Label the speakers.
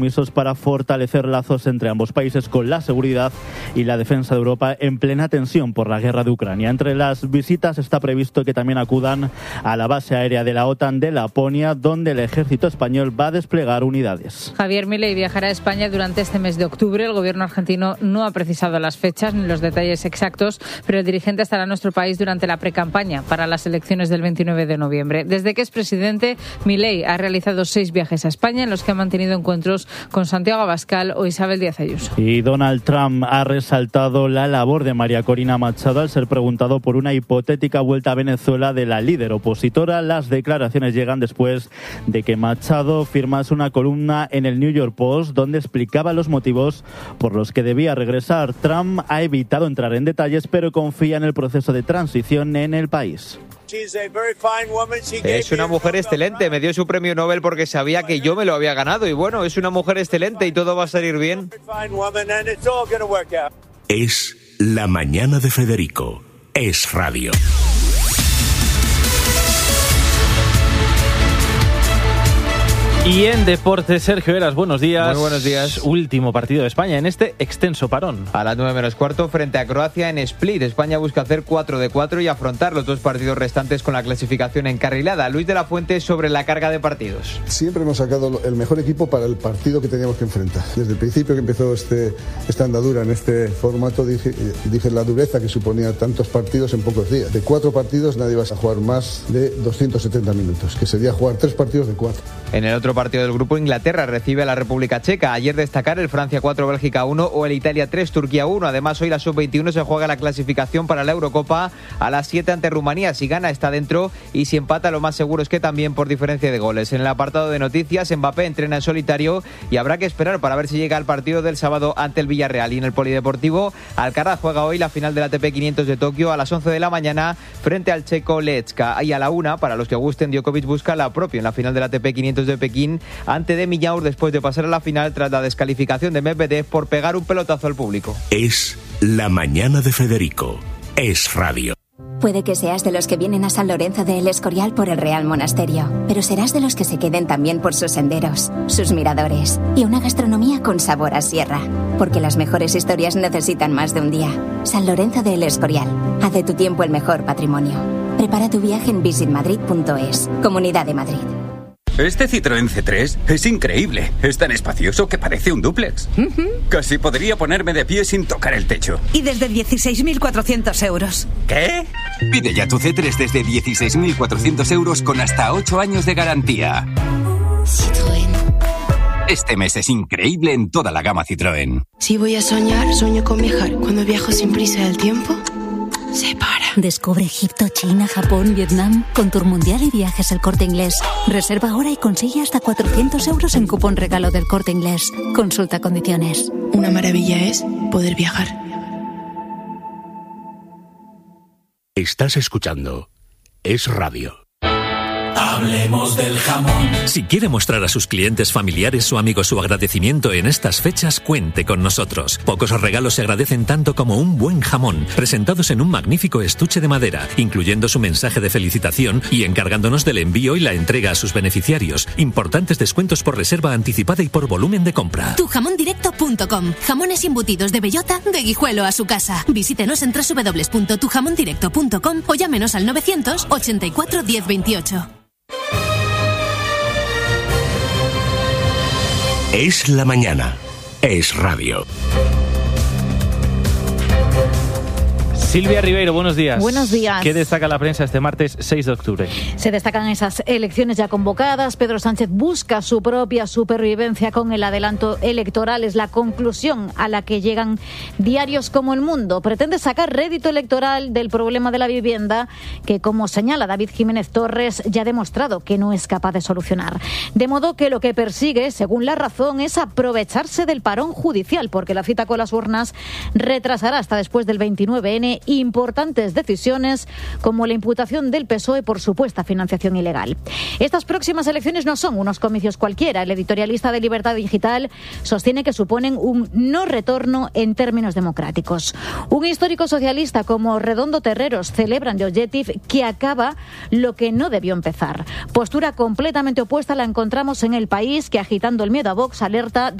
Speaker 1: para fortalecer lazos entre ambos países con la seguridad y la defensa de Europa en plena tensión por la guerra de Ucrania. Entre las visitas está previsto que también acudan a la base aérea de la OTAN de Laponia, donde el ejército español va a desplegar unidades.
Speaker 2: Javier Milei viajará a España durante este mes de octubre. El gobierno argentino no ha precisado las fechas ni los detalles exactos, pero el dirigente estará en nuestro país durante la precampaña para las elecciones del 29 de noviembre. Desde que es presidente, Milei ha realizado 6 viajes a España en los que ha mantenido encuentros con Santiago Abascal o Isabel Díaz Ayuso.
Speaker 1: Y Donald Trump ha resaltado la labor de María Corina Machado al ser preguntado por una hipotética vuelta a Venezuela de la líder opositora. Las declaraciones llegan después de que Machado firmase una columna en el New York Post donde explicaba los motivos por los que debía regresar. Trump ha evitado entrar en detalles, pero confía en el proceso de transición en el país.
Speaker 3: Es una mujer excelente, me dio su premio Nobel porque sabía que yo me lo había ganado y bueno, es una mujer excelente y todo va a salir bien.
Speaker 4: Es la mañana de Federico. Es radio.
Speaker 5: Y en deportes, Sergio Heras, buenos días.
Speaker 3: Muy buenos días.
Speaker 5: Último partido de España en este extenso parón.
Speaker 3: A las 9:45 frente a Croacia en Split. España busca hacer 4 de 4 y afrontar los 2 partidos restantes con la clasificación encarrilada. Luis de la Fuente sobre la carga de partidos.
Speaker 6: Siempre hemos sacado el mejor equipo para el partido que teníamos que enfrentar. Desde el principio que empezó esta andadura en este formato dije la dureza que suponía tantos partidos en pocos días. De 4 partidos nadie va a jugar más de 270 minutos, que sería jugar 3 partidos de 4.
Speaker 3: En el otro partido del grupo, Inglaterra recibe a la República Checa. Ayer destacar el Francia 4, Bélgica 1 o el Italia 3, Turquía 1. Además, hoy la Sub-21 se juega la clasificación para la Eurocopa a las 7 ante Rumanía. Si gana está dentro y si empata lo más seguro es que también por diferencia de goles. En el apartado de noticias, Mbappé entrena en solitario y habrá que esperar para ver si llega al partido del sábado ante el Villarreal. Y en el Polideportivo, Alcaraz juega hoy la final de la ATP 500 de Tokio a las 11 de la mañana frente al checo Lechka. Y a la 1, para los que gusten, Djokovic busca la propia en la final de la ATP 500 de Pekín ante de Millaur después de pasar a la final tras la descalificación de Medvedev por pegar un pelotazo al público.
Speaker 4: Es la mañana de Federico. Es radio.
Speaker 7: Puede que seas de los que vienen a San Lorenzo de El Escorial por el Real Monasterio, pero serás de los que se queden también por sus senderos, sus miradores y una gastronomía con sabor a sierra. Porque las mejores historias necesitan más de un día. San Lorenzo de El Escorial. Haz de tu tiempo el mejor patrimonio. Prepara tu viaje en visitmadrid.es. Comunidad de Madrid.
Speaker 8: Este Citroën C3 es increíble. Es tan espacioso que parece un dúplex. Casi podría ponerme de pie sin tocar el techo.
Speaker 9: Y desde 16.400 euros.
Speaker 8: ¿Qué? Pide ya tu C3 desde 16.400 euros con hasta 8 años de garantía.
Speaker 9: Citroën.
Speaker 8: Este mes es increíble en toda la gama Citroën.
Speaker 9: Si voy a soñar, sueño con viajar. Cuando viajo sin prisa del tiempo, se para.
Speaker 10: Descubre Egipto, China, Japón, Vietnam con Tour Mundial y Viajes El Corte Inglés. Reserva ahora y consigue hasta 400 euros en cupón regalo del Corte Inglés. Consulta condiciones.
Speaker 9: Una maravilla es poder viajar.
Speaker 4: Estás escuchando Es Radio.
Speaker 11: Hablemos del jamón.
Speaker 12: Si quiere mostrar a sus clientes, familiares o amigos su agradecimiento en estas fechas, cuente con nosotros. Pocos regalos se agradecen tanto como un buen jamón, presentados en un magnífico estuche de madera, incluyendo su mensaje de felicitación y encargándonos del envío y la entrega a sus beneficiarios. Importantes descuentos por reserva anticipada y por volumen de compra.
Speaker 13: Tujamondirecto.com. Jamones embutidos de bellota, de Guijuelo a su casa. Visítenos en www.tujamondirecto.com o llámenos al 984 1028.
Speaker 4: Es la mañana. Es radio.
Speaker 5: Silvia Ribeiro, buenos días.
Speaker 14: Buenos días.
Speaker 5: ¿Qué destaca la prensa este martes 6 de octubre?
Speaker 14: Se destacan esas elecciones ya convocadas. Pedro Sánchez busca su propia supervivencia con el adelanto electoral. Es la conclusión a la que llegan diarios como El Mundo. Pretende sacar rédito electoral del problema de la vivienda que, como señala David Jiménez Torres, ya ha demostrado que no es capaz de solucionar. De modo que lo que persigue, según La Razón, es aprovecharse del parón judicial, porque la cita con las urnas retrasará hasta después del 29N importantes decisiones como la imputación del PSOE por supuesta financiación ilegal. Estas próximas elecciones no son unos comicios cualquiera. El editorialista de Libertad Digital sostiene que suponen un no retorno en términos democráticos. Un histórico socialista como Redondo Terreros celebra en The Objective que acaba lo que no debió empezar. Postura completamente opuesta la encontramos en El País, que agitando el miedo a Vox alerta